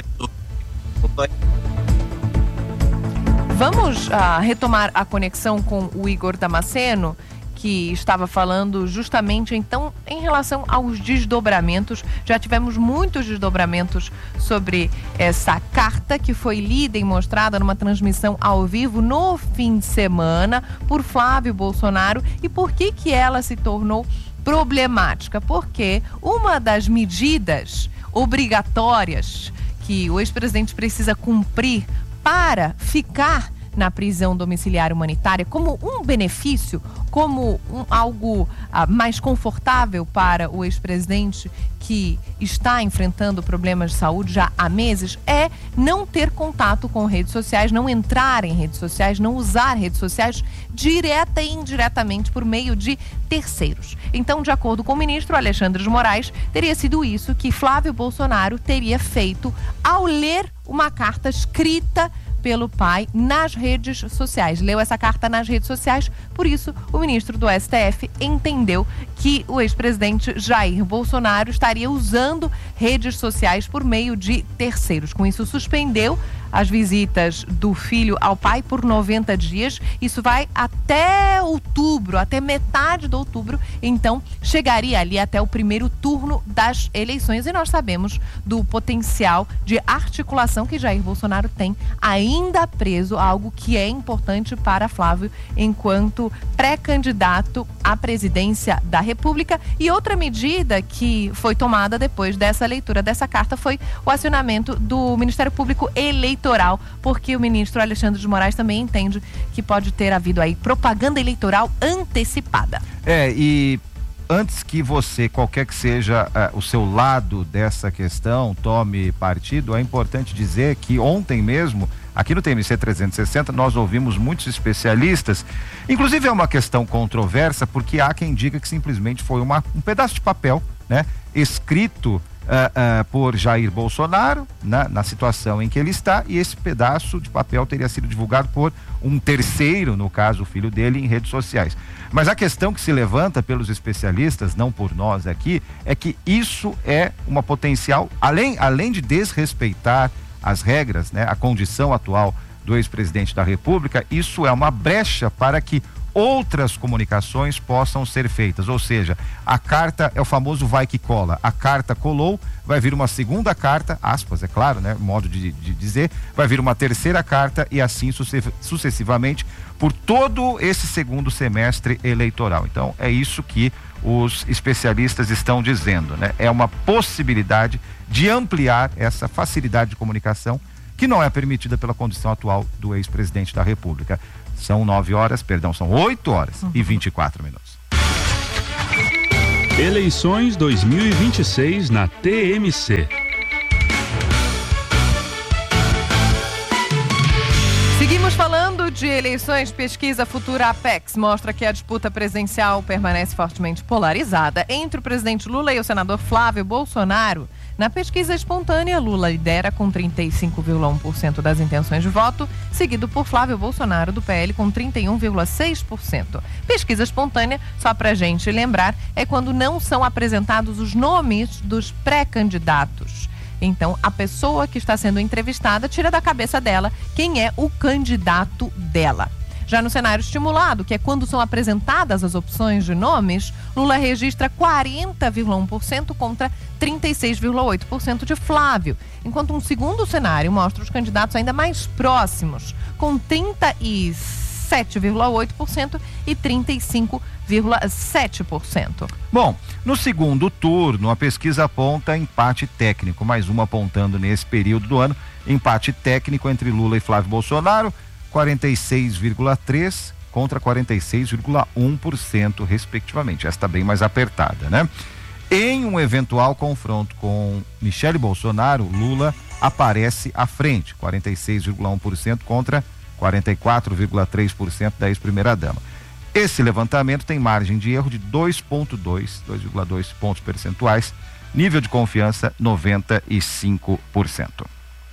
Vamos retomar a conexão com o Igor Damasceno, que estava falando justamente então em relação aos desdobramentos. Já tivemos muitos desdobramentos sobre essa carta que foi lida e mostrada numa transmissão ao vivo no fim de semana por Flávio Bolsonaro. E por que ela se tornou problemática? Porque uma das medidas obrigatórias que o ex-presidente precisa cumprir para ficar na prisão domiciliar humanitária como um benefício, como algo mais confortável para o ex-presidente que está enfrentando problemas de saúde já há meses, é não ter contato com redes sociais, não entrar em redes sociais, não usar redes sociais direta e indiretamente por meio de terceiros. Então, de acordo com o ministro Alexandre de Moraes, teria sido isso que Flávio Bolsonaro teria feito ao ler uma carta escrita pelo pai nas redes sociais. Leu essa carta nas redes sociais, por isso o ministro do STF entendeu que o ex-presidente Jair Bolsonaro estaria usando redes sociais por meio de terceiros. Com isso, suspendeu as visitas do filho ao pai por 90 dias. Isso vai até outubro, até metade de outubro. Então, chegaria ali até o primeiro turno das eleições. E nós sabemos do potencial de articulação que Jair Bolsonaro tem ainda preso, algo que é importante para Flávio enquanto pré-candidato à presidência da República. E outra medida que foi tomada depois dessa leitura dessa carta foi o acionamento do Ministério Público Eleitoral, porque o ministro Alexandre de Moraes também entende que pode ter havido aí propaganda eleitoral antecipada. E antes que você, qualquer que seja o seu lado dessa questão, tome partido, é importante dizer que ontem mesmo, aqui no TMC 360, nós ouvimos muitos especialistas. Inclusive é uma questão controversa, porque há quem diga que simplesmente foi um pedaço de papel, né, escrito por Jair Bolsonaro, na situação em que ele está, e esse pedaço de papel teria sido divulgado por um terceiro, no caso o filho dele, em redes sociais. Mas a questão que se levanta pelos especialistas, não por nós aqui, é que isso é uma potencial, além de desrespeitar as regras, né, a condição atual do ex-presidente da República, isso é uma brecha para que outras comunicações possam ser feitas, ou seja, a carta é o famoso vai que cola, a carta colou, vai vir uma segunda carta, aspas, é claro, né, modo de dizer, vai vir uma terceira carta e assim sucessivamente por todo esse segundo semestre eleitoral. Então é isso que os especialistas estão dizendo, né? É uma possibilidade de ampliar essa facilidade de comunicação que não é permitida pela condição atual do ex-presidente da República. São 8 horas e 24 minutos. Eleições 2026 na TMC. Seguimos falando de eleições. Pesquisa Futura Apex mostra que a disputa presidencial permanece fortemente polarizada entre o presidente Lula e o senador Flávio Bolsonaro. Na pesquisa espontânea, Lula lidera com 35,1% das intenções de voto, seguido por Flávio Bolsonaro, do PL, com 31,6%. Pesquisa espontânea, só pra gente lembrar, é quando não são apresentados os nomes dos pré-candidatos. Então, a pessoa que está sendo entrevistada tira da cabeça dela quem é o candidato dela. Já no cenário estimulado, que é quando são apresentadas as opções de nomes, Lula registra 40,1% contra 36,8% de Flávio, enquanto um segundo cenário mostra os candidatos ainda mais próximos, com 37,8% e 35,7%. Bom, no segundo turno, a pesquisa aponta empate técnico, mais uma apontando nesse período do ano, empate técnico entre Lula e Flávio Bolsonaro, 46,3% contra 46,1%, respectivamente. Esta bem mais apertada, né? Em um eventual confronto com Michele Bolsonaro, Lula aparece à frente, 46,1% contra 44,3% da ex-primeira-dama. Esse levantamento tem margem de erro de 2,2 pontos percentuais, nível de confiança 95%.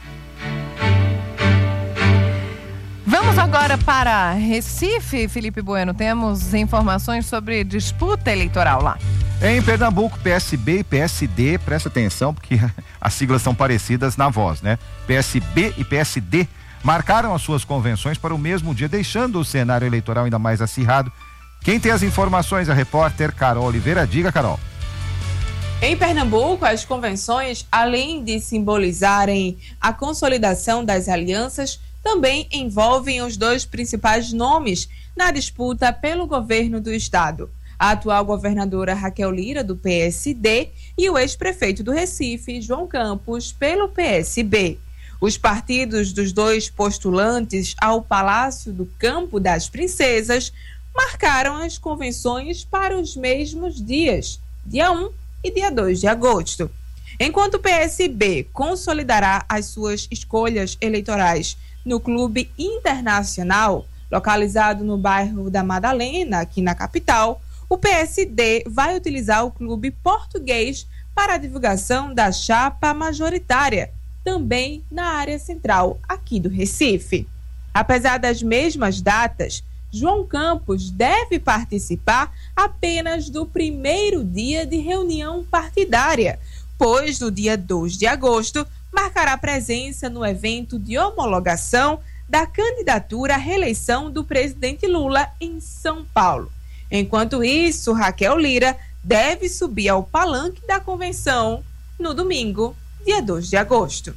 Vamos agora para Recife, Felipe Bueno. Temos informações sobre disputa eleitoral lá. Em Pernambuco, PSB e PSD, presta atenção porque as siglas são parecidas na voz, né? PSB e PSD marcaram as suas convenções para o mesmo dia, deixando o cenário eleitoral ainda mais acirrado. Quem tem as informações é a repórter Carol Oliveira. Diga, Carol. Em Pernambuco, as convenções, além de simbolizarem a consolidação das alianças, também envolvem os dois principais nomes na disputa pelo governo do estado. A atual governadora Raquel Lira, do PSD, e o ex-prefeito do Recife, João Campos, pelo PSB. Os partidos dos dois postulantes ao Palácio do Campo das Princesas marcaram as convenções para os mesmos dias, dia 1 e dia 2 de agosto. Enquanto o PSB consolidará as suas escolhas eleitorais no Clube Internacional, localizado no bairro da Madalena, aqui na capital, o PSD vai utilizar o Clube Português para a divulgação da chapa majoritária, também na área central aqui do Recife. Apesar das mesmas datas, João Campos deve participar apenas do primeiro dia de reunião partidária, pois no dia 2 de agosto marcará presença no evento de homologação da candidatura à reeleição do presidente Lula em São Paulo. Enquanto isso, Raquel Lira deve subir ao palanque da convenção no domingo, dia 2 de agosto.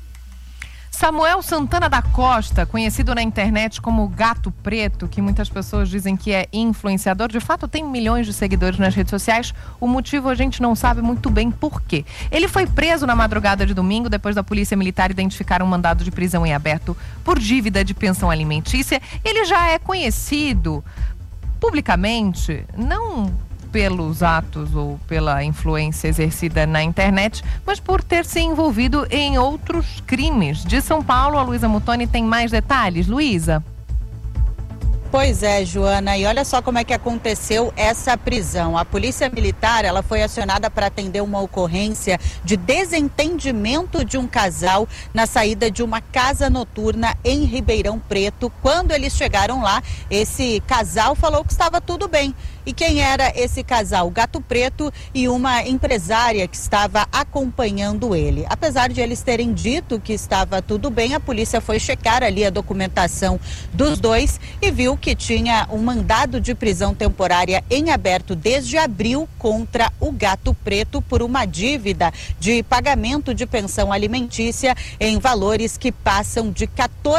Samuel Santana da Costa, conhecido na internet como Gato Preto, que muitas pessoas dizem que é influenciador, de fato tem milhões de seguidores nas redes sociais. O motivo a gente não sabe muito bem por quê. Ele foi preso na madrugada de domingo depois da polícia militar identificar um mandado de prisão em aberto por dívida de pensão alimentícia. Ele já é conhecido publicamente, não pelos atos ou pela influência exercida na internet, mas por ter se envolvido em outros crimes. De São Paulo, a Luísa Mutoni tem mais detalhes. Luísa. Pois é, Joana, e olha só como é que aconteceu essa prisão. A Polícia Militar, ela foi acionada para atender uma ocorrência de desentendimento de um casal na saída de uma casa noturna em Ribeirão Preto. Quando eles chegaram lá, esse casal falou que estava tudo bem. E quem era esse casal? O Gato Preto e uma empresária que estava acompanhando ele. Apesar de eles terem dito que estava tudo bem, a polícia foi checar ali a documentação dos dois e viu que tinha um mandado de prisão temporária em aberto desde abril contra o Gato Preto por uma dívida de pagamento de pensão alimentícia em valores que passam de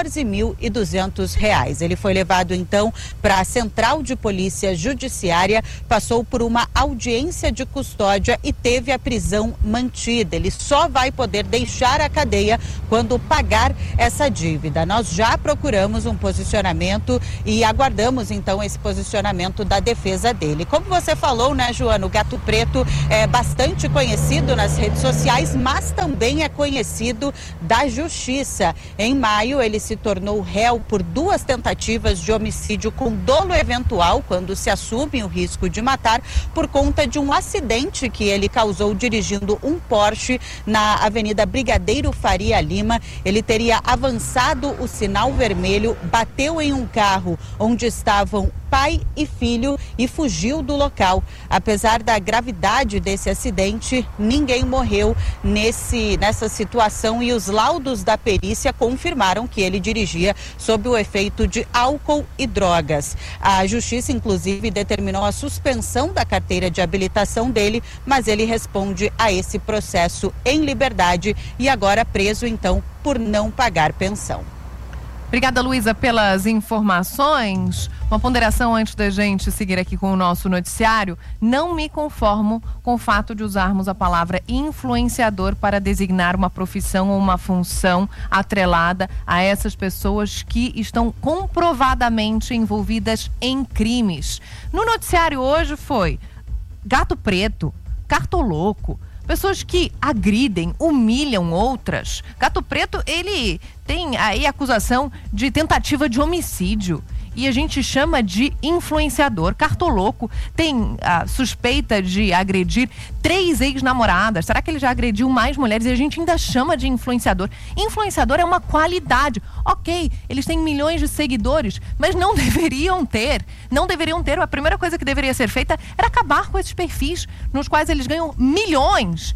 R$14.200. Ele foi levado então para a Central de Polícia Judiciária, passou por uma audiência de custódia e teve a prisão mantida. Ele só vai poder deixar a cadeia quando pagar essa dívida. Nós já procuramos um posicionamento e aguardamos então esse posicionamento da defesa dele. Como você falou, né, Joana, o Gato Preto é bastante conhecido nas redes sociais, mas também é conhecido da justiça. Em maio, ele se tornou réu por 2 tentativas de homicídio com dolo eventual, quando se assume o risco de matar, por conta de um acidente que ele causou dirigindo um Porsche na Avenida Brigadeiro Faria Lima. Ele teria avançado o sinal vermelho, bateu em um carro onde estavam pai e filho e fugiu do local. Apesar da gravidade desse acidente, ninguém morreu nessa situação e os laudos da perícia confirmaram que ele dirigia sob o efeito de álcool e drogas. A justiça, inclusive, determinou a suspensão da carteira de habilitação dele, mas ele responde a esse processo em liberdade e agora preso, então, por não pagar pensão. Obrigada, Luísa, pelas informações. Uma ponderação antes da gente seguir aqui com o nosso noticiário. Não me conformo com o fato de usarmos a palavra influenciador para designar uma profissão ou uma função atrelada a essas pessoas que estão comprovadamente envolvidas em crimes. No noticiário hoje foi Gato Preto, Cartoloco, pessoas que agridem, humilham outras. Gato Preto, ele tem aí acusação de tentativa de homicídio e a gente chama de influenciador. Cartoloco tem a suspeita de agredir 3 ex-namoradas. Será que ele já agrediu mais mulheres e a gente ainda chama de influenciador? Influenciador é uma qualidade. Ok, eles têm milhões de seguidores, mas não deveriam ter. Não deveriam ter. A primeira coisa que deveria ser feita era acabar com esses perfis nos quais eles ganham milhões,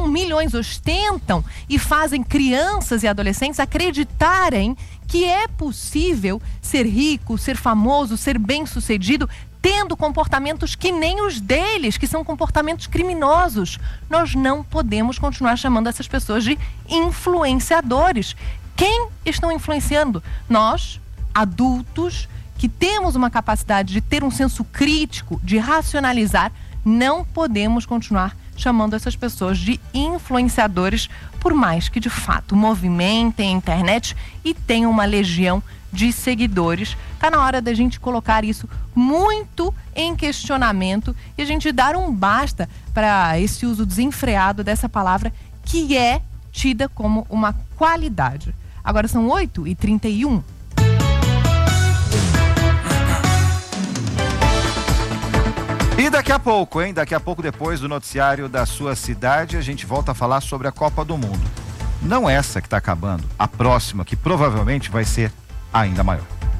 ostentam e fazem crianças e adolescentes acreditarem que é possível ser rico, ser famoso, ser bem-sucedido, tendo comportamentos que nem os deles, que são comportamentos criminosos. Nós não podemos continuar chamando essas pessoas de influenciadores. Quem estão influenciando? Nós, adultos, que temos uma capacidade de ter um senso crítico, de racionalizar, não podemos continuar chamando essas pessoas de influenciadores, por mais que de fato movimentem a internet e tenham uma legião de seguidores. Tá na hora da gente colocar isso muito em questionamento e a gente dar um basta para esse uso desenfreado dessa palavra que é tida como uma qualidade. Agora são 8h31. E daqui a pouco, daqui a pouco, depois do noticiário da sua cidade, a gente volta a falar sobre a Copa do Mundo. Não essa que está acabando, a próxima, que provavelmente vai ser ainda maior.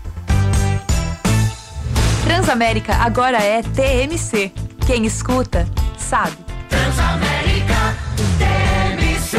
Transamérica agora é TMC. Quem escuta, sabe. Transamérica TMC.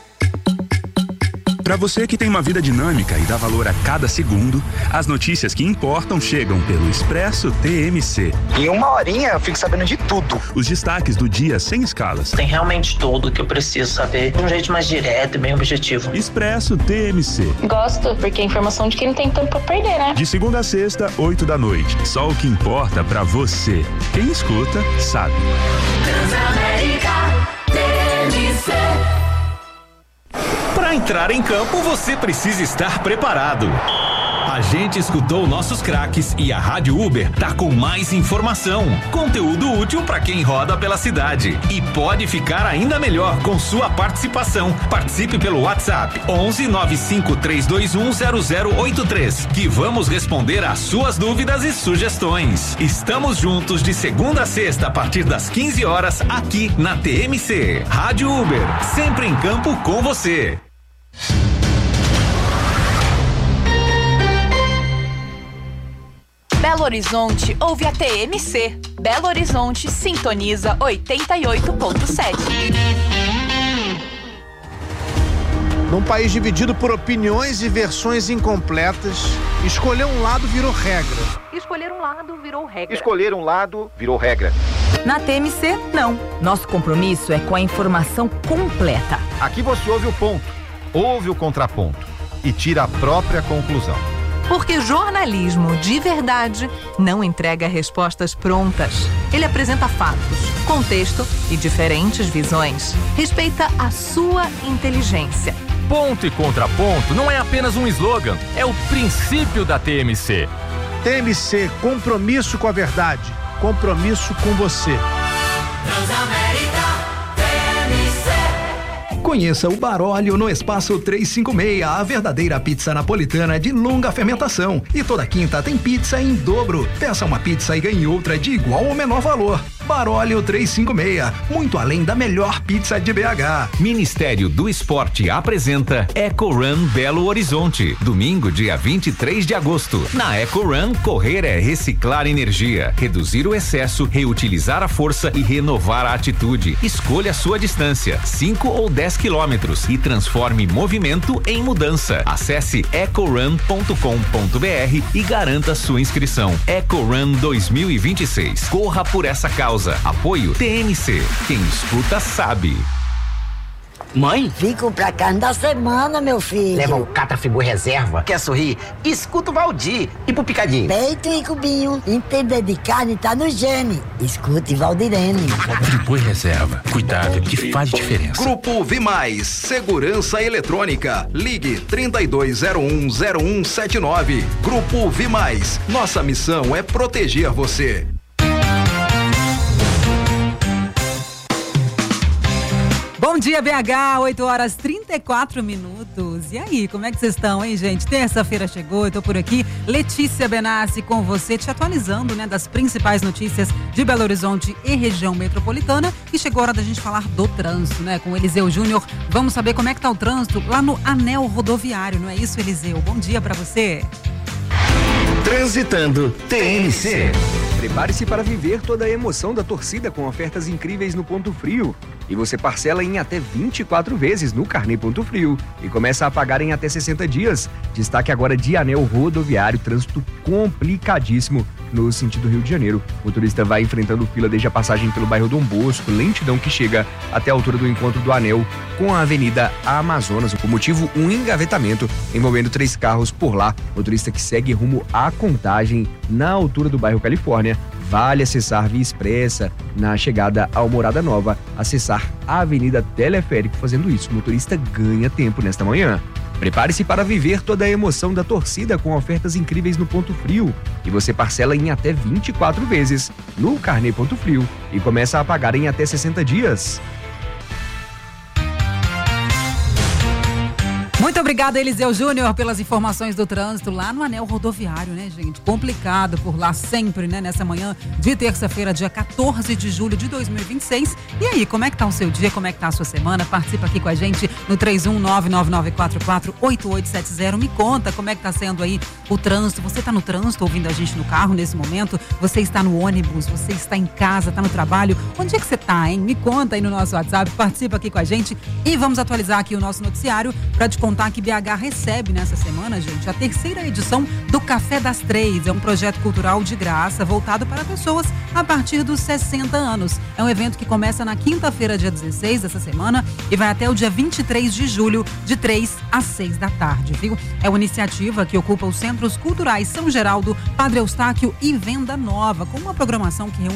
Para você que tem uma vida dinâmica e dá valor a cada segundo, as notícias que importam chegam pelo Expresso TMC. Em 1 horinha eu fico sabendo de tudo. Os destaques do dia sem escalas. Tem realmente tudo o que eu preciso saber de um jeito mais direto e bem objetivo. Expresso TMC. Gosto, porque é informação de quem não tem tempo pra perder, né? De segunda a sexta, 8 da noite. Só o que importa pra você. Quem escuta, sabe. Transamérica TMC. Para entrar em campo, você precisa estar preparado. A A gente escutou nossos craques e a Rádio Uber tá com mais informação, conteúdo útil para quem roda pela cidade. E pode ficar ainda melhor com sua participação. Participe pelo WhatsApp 11 95 321 0083, que vamos responder às suas dúvidas e sugestões. Estamos juntos de segunda a sexta a partir das 15 horas aqui na TMC. Rádio Uber, sempre em campo com você. Belo Horizonte ouve a TMC. Belo Horizonte sintoniza 88.7. Num país dividido por opiniões e versões incompletas, escolher um lado virou regra. Escolher um lado virou regra. Escolher um lado virou regra. Na TMC, não. Nosso compromisso é com a informação completa. Aqui você ouve o ponto, ouve o contraponto e tira a própria conclusão. Porque jornalismo de verdade não entrega respostas prontas. Ele apresenta fatos, contexto e diferentes visões. Respeita a sua inteligência. Ponto e contraponto não é apenas um slogan, é o princípio da TMC. TMC, compromisso com a verdade, compromisso com você. Transamérica TMC. Conheça o Baróleo no Espaço 356, a verdadeira pizza napolitana de longa fermentação. E toda quinta tem pizza em dobro. Peça uma pizza e ganhe outra de igual ou menor valor. Baróleo 356, muito além da melhor pizza de BH. Ministério do Esporte apresenta Eco Run Belo Horizonte, domingo, dia 23 de agosto. Na Eco Run, correr é reciclar energia, reduzir o excesso, reutilizar a força e renovar a atitude. Escolha a sua distância, 5 ou 10 quilômetros, e transforme movimento em mudança. Acesse ecorun.com.br e garanta sua inscrição. Eco Run 2026. Corra por essa causa. Apoio TMC. Quem escuta sabe. Mãe? Vim comprar carne da semana, meu filho. Leva o Catra Friboi Reserva. Quer sorrir? Escuta o Valdir. E pro picadinho? Peito e cubinho. Entender de carne tá no gene. Escute Valdirene. Friboi Reserva. Cuidado que faz diferença. Grupo Vimais. Segurança eletrônica. Ligue 32010179. Grupo Vimais. Nossa missão é proteger você. Bom dia, BH, 8h34. E aí, como é que vocês estão, hein, gente? Terça-feira chegou, eu tô por aqui. Letícia Benassi com você, te atualizando, né, das principais notícias de Belo Horizonte e região metropolitana. E chegou a hora da gente falar do trânsito, né, com Eliseu Júnior. Vamos saber como é que tá o trânsito lá no Anel Rodoviário, não é isso, Eliseu? Bom dia pra você. Transitando TMC. Prepare-se para viver toda a emoção da torcida com ofertas incríveis no Ponto Frio. E você parcela em até 24 vezes no Carnê Ponto Frio e começa a pagar em até 60 dias. Destaque agora de Anel Rodoviário, trânsito complicadíssimo no sentido Rio de Janeiro. O motorista vai enfrentando fila desde a passagem pelo bairro Dom Bosco, lentidão que chega até a altura do encontro do Anel com a Avenida Amazonas. O motivo, um engavetamento envolvendo 3 carros por lá. Motorista que segue rumo à Contagem na altura do bairro Califórnia. Vale acessar Via Expressa na chegada ao Morada Nova, acessar a Avenida Teleférico. Fazendo isso, o motorista ganha tempo nesta manhã. Prepare-se para viver toda a emoção da torcida com ofertas incríveis no Ponto Frio. E você parcela em até 24 vezes no Carnê Ponto Frio e começa a pagar em até 60 dias. Muito obrigada, Eliseu Júnior, pelas informações do trânsito lá no Anel Rodoviário, né, gente? Complicado por lá sempre, né? Nessa manhã de terça-feira, dia 14 de julho de 2026. E aí, como é que tá o seu dia? Como é que tá a sua semana? Participa aqui com a gente no 31999448870. Me conta como é que tá sendo aí o trânsito. Você tá no trânsito ouvindo a gente no carro nesse momento? Você está no ônibus? Você está em casa? Tá no trabalho? Onde é que você tá, hein? Me conta aí no nosso WhatsApp. Participa aqui com a gente e vamos atualizar aqui o nosso noticiário para te contar que BH recebe nessa semana, gente, a 3ª edição do Café das 3. É um projeto cultural de graça voltado para pessoas a partir dos 60 anos. É um evento que começa na quinta-feira, dia 16 dessa semana e vai até o dia 23 de julho, de 3 às 6 da tarde, viu? É uma iniciativa que ocupa os Centros Culturais São Geraldo, Padre Eustáquio e Venda Nova, com uma programação que reúne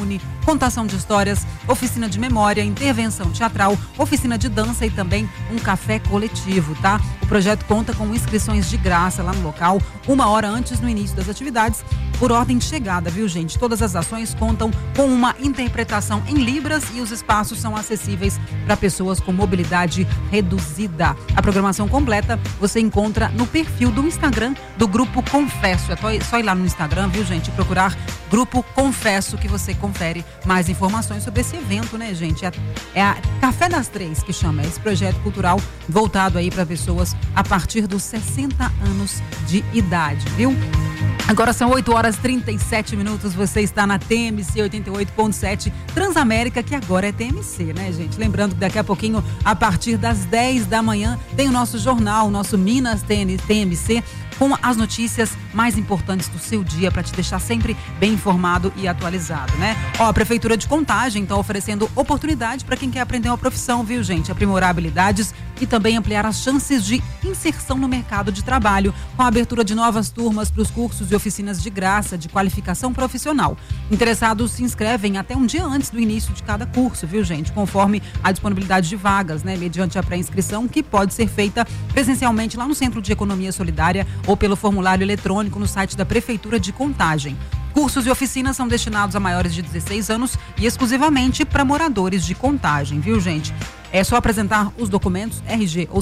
contação de histórias, oficina de memória, intervenção teatral, oficina de dança e também um café coletivo, tá? O projeto conta com inscrições de graça lá no local, 1 hora antes do início das atividades, por ordem de chegada, viu, gente? Todas as ações contam com uma interpretação em libras e os espaços são acessíveis para pessoas com mobilidade reduzida. A programação completa você encontra no perfil do Instagram do Grupo Confesso. É só ir lá no Instagram, viu, gente? Procurar Grupo Confesso que você confere mais informações sobre esse evento, né, gente? É a Café das Três que chama esse projeto cultural voltado aí para pessoas a partir dos 60 anos de idade, viu? Agora são 8 horas e 37 minutos, você está na TMC 88.7 Transamérica, que agora é TMC, né, gente? Lembrando que daqui a pouquinho, a partir das 10 da manhã, tem o nosso jornal, o nosso Minas TMC, com as notícias mais importantes do seu dia, para te deixar sempre bem informado e atualizado, né? Ó, a Prefeitura de Contagem está oferecendo oportunidade para quem quer aprender uma profissão, viu, gente? Aprimorar habilidades e também ampliar as chances de inserção no mercado de trabalho, com a abertura de novas turmas para os cursos e oficinas de graça de qualificação profissional. Interessados se inscrevem até um dia antes do início de cada curso, viu, gente? Conforme a disponibilidade de vagas, né? Mediante a pré-inscrição, que pode ser feita presencialmente lá no Centro de Economia Solidária ou pelo formulário eletrônico no site da Prefeitura de Contagem. Cursos e oficinas são destinados a maiores de 16 anos e exclusivamente para moradores de Contagem, viu, gente? É só apresentar os documentos, RG ou